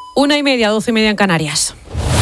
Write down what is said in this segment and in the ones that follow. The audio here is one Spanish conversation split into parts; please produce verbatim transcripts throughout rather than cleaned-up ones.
Una y media, doce y media en Canarias.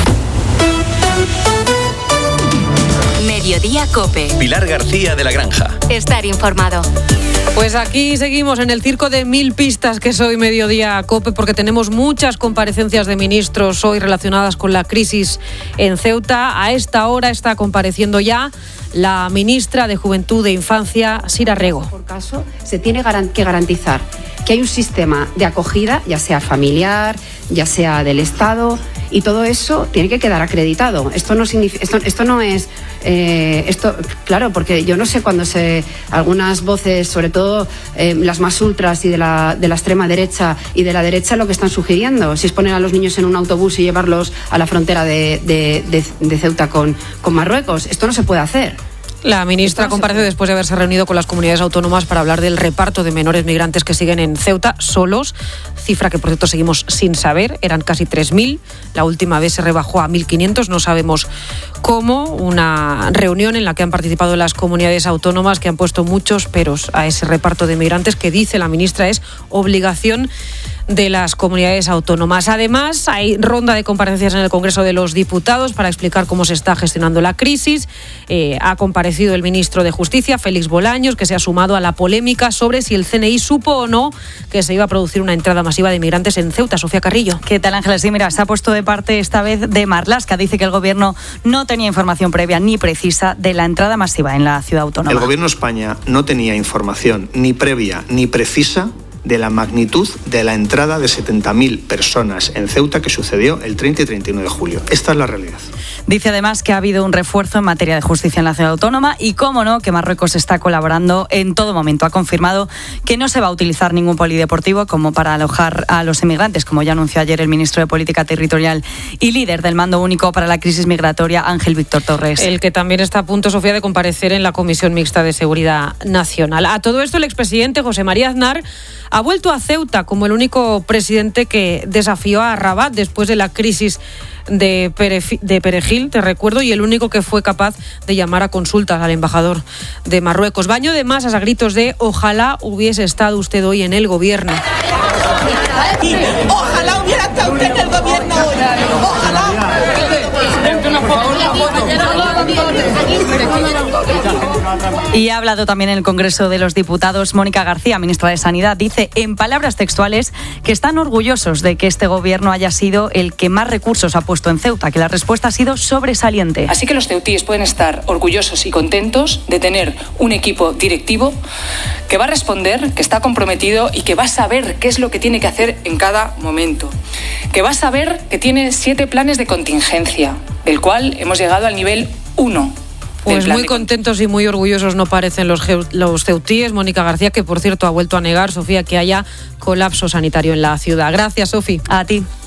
Mediodía COPE. Pilar García de la Granja. Estar informado. Pues aquí seguimos en el circo de mil pistas que es hoy Mediodía COPE, porque tenemos muchas comparecencias de ministros hoy relacionadas con la crisis en Ceuta. A esta hora está compareciendo ya la ministra de Juventud e Infancia, Sira Rego. Por caso, se tiene que garantizar que hay un sistema de acogida, ya sea familiar, ya sea del Estado, y todo eso tiene que quedar acreditado. Esto no significa, esto, esto no es, eh, esto, claro, porque yo no sé cuando se, algunas voces, sobre todo eh, las más ultras y de la, de la extrema derecha y de la derecha, lo que están sugiriendo, si es poner a los niños en un autobús y llevarlos a la frontera de, de, de, de Ceuta con, con Marruecos. Esto no se puede hacer. La ministra comparece después de haberse reunido con las comunidades autónomas para hablar del reparto de menores migrantes que siguen en Ceuta solos, cifra que por cierto seguimos sin saber, eran casi tres mil, la última vez se rebajó a mil quinientos, no sabemos cómo. Una reunión en la que han participado las comunidades autónomas que han puesto muchos peros a ese reparto de migrantes que, dice la ministra, es obligación de las comunidades autónomas. Además, hay ronda de comparecencias en el Congreso de los Diputados para explicar cómo se está gestionando la crisis. Eh, ha comparecido el ministro de Justicia, Félix Bolaños, que se ha sumado a la polémica sobre si el C N I supo o no que se iba a producir una entrada masiva de inmigrantes en Ceuta. Sofía Carrillo. ¿Qué tal, Ángeles? Sí, mira, se ha puesto de parte esta vez de Marlaska. Dice que el Gobierno no tenía información previa ni precisa de la entrada masiva en la ciudad autónoma. El Gobierno de España no tenía información ni previa ni precisa de la magnitud de la entrada de setenta mil personas en Ceuta que sucedió el treinta y treinta y uno de julio. Esta es la realidad. Dice además que ha habido un refuerzo en materia de justicia en la ciudad autónoma y, cómo no, que Marruecos está colaborando en todo momento. Ha confirmado que no se va a utilizar ningún polideportivo como para alojar a los inmigrantes, como ya anunció ayer el ministro de Política Territorial y líder del Mando Único para la Crisis Migratoria, Ángel Víctor Torres. El que también está a punto, Sofía, de comparecer en la Comisión Mixta de Seguridad Nacional. A todo esto, el expresidente José María Aznar ha vuelto a Ceuta como el único presidente que desafió a Rabat después de la crisis de, Peref- de Perejil, te recuerdo, y el único que fue capaz de llamar a consultas al embajador de Marruecos. Baño de masas a gritos de ojalá hubiese estado usted hoy en el gobierno. Ojalá hubiera estado usted en el gobierno hoy. Ojalá. Y ha hablado también en el Congreso de los Diputados Mónica García, ministra de Sanidad. Dice, en palabras textuales, que están orgullosos de que este gobierno haya sido el que más recursos ha puesto en Ceuta, que la respuesta ha sido sobresaliente. Así que los ceutíes pueden estar orgullosos y contentos de tener un equipo directivo que va a responder, que está comprometido y que va a saber qué es lo que tiene que hacer en cada momento. Que va a saber que tiene siete planes de contingencia, del cual hemos llegado al nivel uno. Pues muy contentos y muy orgullosos no parecen los, los ceutíes. Mónica García, que por cierto ha vuelto a negar, Sofía, que haya colapso sanitario en la ciudad. Gracias, Sofi. A ti.